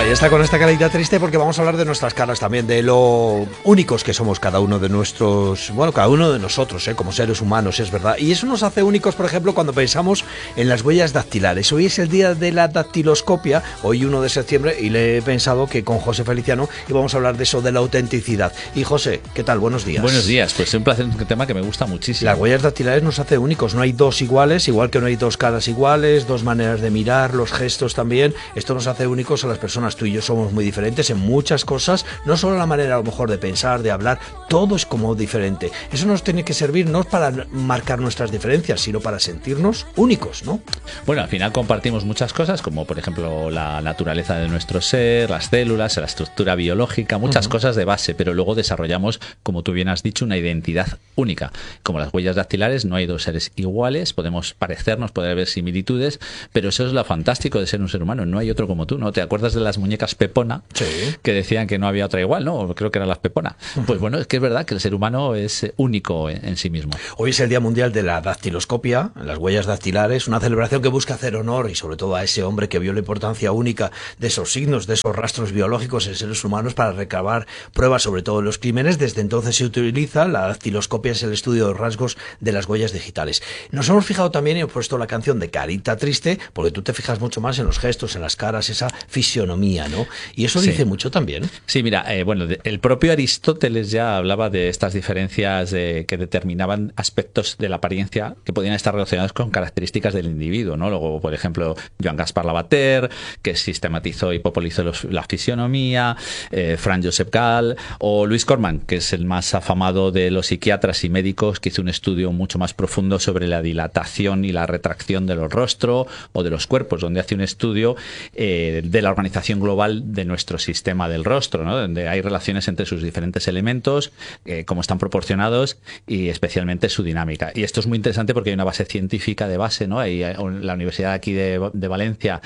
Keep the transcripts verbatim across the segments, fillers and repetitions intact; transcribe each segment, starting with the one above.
ahí está con esta carita triste porque vamos a hablar de nuestras caras también, de lo únicos que somos cada uno de nuestros, bueno, cada uno de nosotros, ¿eh? Como seres humanos, es verdad. Y eso nos hace únicos, por ejemplo, cuando pensamos en las huellas dactilares. Hoy es el día de la dactiloscopia, hoy uno de septiembre, y le he pensado que con José Feliciano íbamos a hablar de eso, de la autenticidad. Y José, ¿qué tal? Buenos días. Buenos días, pues es un placer, un tema que me gusta muchísimo. Las huellas dactilares nos hace únicos, no hay dos iguales, igual que no hay dos caras iguales, dos maneras de mirar, los gestos también. Esto nos hace únicos a las personas. Tú y yo somos muy diferentes en muchas cosas, no solo la manera a lo mejor de pensar, de hablar, todo es como diferente. Eso nos tiene que servir no para marcar nuestras diferencias, sino para sentirnos únicos, ¿no? Bueno, al final compartimos muchas cosas, como por ejemplo la naturaleza de nuestro ser, las células, la estructura biológica, muchas uh-huh. cosas de base, pero luego desarrollamos, como tú bien has dicho, una identidad única. Como las huellas dactilares, no hay dos seres iguales, podemos parecernos, puede haber similitudes, pero eso es lo fantástico de ser un ser humano, no hay otro como tú, ¿no? ¿Te acuerdas de las muñecas Pepona? Sí. Que decían que no había otra igual, ¿no? Creo que eran las Pepona. Uh-huh. Pues bueno, es que es verdad que el ser humano es único en, en sí mismo. Hoy es el Día Mundial de la Dactiloscopia, las huellas dactilares, una celebración que busca hacer honor y sobre todo a ese hombre que vio la importancia única de esos signos, de esos rastros biológicos en seres humanos para recabar pruebas sobre todo en los crímenes. Desde entonces se utiliza, la dactiloscopia es el estudio de rasgos de las huellas digitales. Nos hemos fijado también y he puesto la canción de Carita Triste, porque tú te fijas mucho más en los gestos, en las caras, esa fisionomía, ¿no? Y eso sí. dice mucho también. Sí, mira, eh, bueno, de, el propio Aristóteles ya hablaba de estas diferencias eh, que determinaban aspectos de la apariencia que podían estar relacionados con características del individuo, ¿no? Luego, por ejemplo, Joan Gaspar Lavater, que sistematizó y popularizó los, la fisionomía, eh, Franz Joseph Gall, o Luis Corman, que es el más afamado de los psiquiatras y médicos, que hizo un estudio mucho más profundo sobre la dilatación y la retracción de los rostros o de los cuerpos, donde hace un estudio eh, de la organización global de nuestro sistema del rostro, ¿no? Donde hay relaciones entre sus diferentes elementos, eh, cómo están proporcionados y especialmente su dinámica. Y esto es muy interesante porque hay una base científica de base, ¿no? Hay, la Universidad aquí de, de Valencia,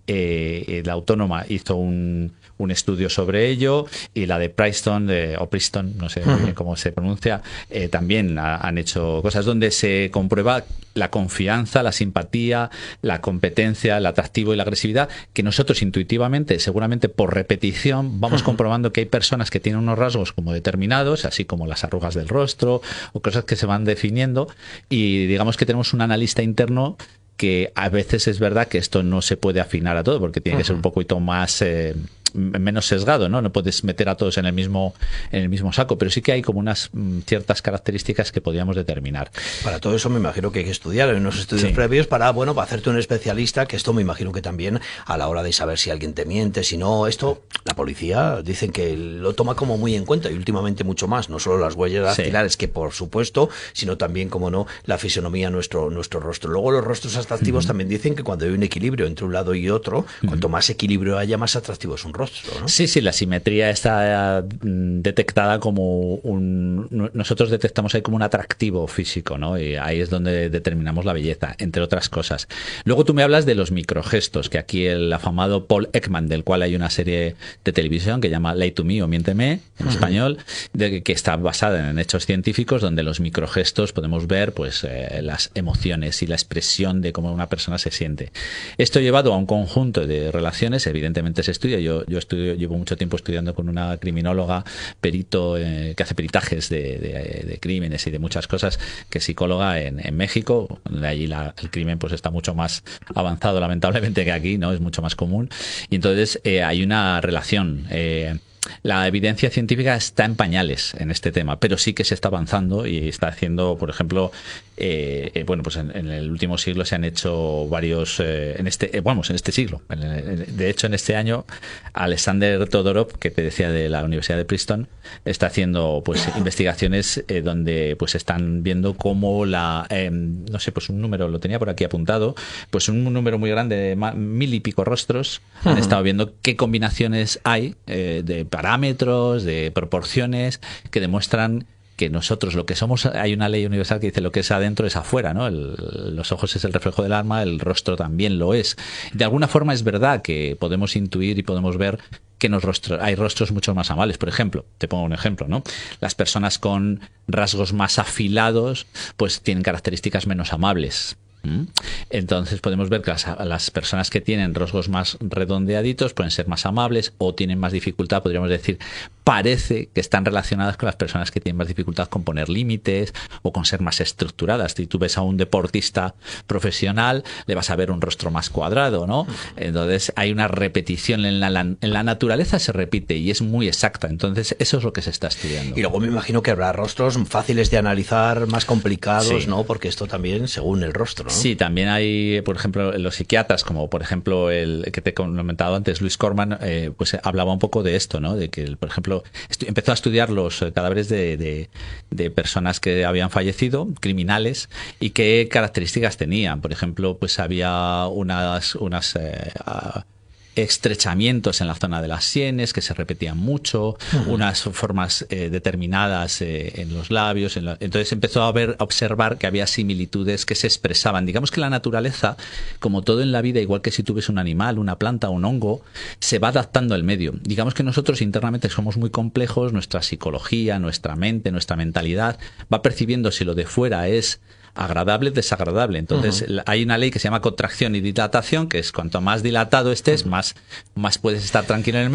eh, la Autónoma, hizo un, un estudio sobre ello, y la de Princeton, de, o Princeton, no sé muy bien cómo se pronuncia, eh, también ha, han hecho cosas donde se comprueba la confianza, la simpatía, la competencia, el atractivo y la agresividad, que nosotros intuitivamente, seguramente por repetición, vamos uh-huh. comprobando que hay personas que tienen unos rasgos como determinados, así como las arrugas del rostro o cosas que se van definiendo, y digamos que tenemos un analista interno que a veces es verdad que esto no se puede afinar a todo, porque tiene uh-huh. que ser un poquito más... Eh, menos sesgado, ¿no? No puedes meter a todos en el mismo en el mismo saco, pero sí que hay como unas mm, ciertas características que podríamos determinar. Para todo eso me imagino que hay que estudiar en unos estudios sí. previos para, bueno, para hacerte un especialista, que esto me imagino que también a la hora de saber si alguien te miente, si no, esto, la policía dicen que lo toma como muy en cuenta y últimamente mucho más, no solo las huellas dactilares, sí. que por supuesto, sino también, como no, la fisonomía, nuestro, nuestro rostro. Luego los rostros atractivos uh-huh. también dicen que cuando hay un equilibrio entre un lado y otro, uh-huh. cuanto más equilibrio haya, más atractivo es un rostro. ¿No? Sí, sí, la simetría está detectada como un... Nosotros detectamos ahí como un atractivo físico, ¿no? Y ahí es donde determinamos la belleza, entre otras cosas. Luego tú me hablas de los microgestos, que aquí el afamado Paul Ekman, del cual hay una serie de televisión que llama Lie to Me o Miénteme, en uh-huh. español, de, que está basada en hechos científicos, donde los microgestos podemos ver pues eh, las emociones y la expresión de cómo una persona se siente. Esto llevado a un conjunto de relaciones, evidentemente se estudia, yo, yo estudio llevo mucho tiempo estudiando con una criminóloga, perito, eh, que hace peritajes de, de, de crímenes y de muchas cosas, que es psicóloga en, en México, donde allí la, el crimen pues está mucho más avanzado lamentablemente que aquí, ¿no? Es mucho más común. Y entonces eh, hay una relación. Eh, La evidencia científica está en pañales en este tema, pero sí que se está avanzando y está haciendo, por ejemplo, eh, eh, bueno, pues en, en el último siglo se han hecho varios, eh, en este, eh, vamos, en este siglo. En, en, de hecho, en este año, Alexander Todorov, que te decía de la Universidad de Princeton, está haciendo, pues, investigaciones eh, donde, pues, están viendo cómo la, eh, no sé, pues un número lo tenía por aquí apuntado, pues un número muy grande de mil y pico rostros. Uh-huh. Han estado viendo qué combinaciones hay eh, de parámetros, de proporciones que demuestran que nosotros lo que somos, hay una ley universal que dice lo que es adentro es afuera, ¿no? El, los ojos es el reflejo del alma, el rostro también lo es. De alguna forma es verdad que podemos intuir y podemos ver que nos rostro, hay rostros mucho más amables. Por ejemplo, te pongo un ejemplo, ¿no? Las personas con rasgos más afilados pues tienen características menos amables. Entonces podemos ver que las, las personas que tienen rasgos más redondeaditos pueden ser más amables o tienen más dificultad, podríamos decir, parece que están relacionadas con las personas que tienen más dificultad con poner límites o con ser más estructuradas. Si tú ves a un deportista profesional, le vas a ver un rostro más cuadrado, ¿no? Entonces hay una repetición en la, en la naturaleza, se repite y es muy exacta. Entonces eso es lo que se está estudiando. Y luego me imagino que habrá rostros fáciles de analizar, más complicados, Sí. ¿no? Porque esto también según el rostro, ¿no? Sí, también hay, por ejemplo, los psiquiatras, como por ejemplo el que te he comentado antes, Luis Corman, eh, pues hablaba un poco de esto, ¿no? De que, por ejemplo, empezó a estudiar los cadáveres de, de, de personas que habían fallecido, criminales, y qué características tenían. Por ejemplo, pues había unas, unas eh, estrechamientos en la zona de las sienes que se repetían mucho, uh-huh. unas formas eh, determinadas eh, en los labios. En la... Entonces empezó a ver, a observar que había similitudes que se expresaban. Digamos que la naturaleza, como todo en la vida, igual que si tú ves un animal, una planta, un hongo, se va adaptando al medio. Digamos que nosotros internamente somos muy complejos, nuestra psicología, nuestra mente, nuestra mentalidad va percibiendo si lo de fuera es agradable, desagradable. Entonces uh-huh. hay una ley que se llama contracción y dilatación, que es cuanto más dilatado estés, uh-huh. más, más puedes estar tranquilo en el medio.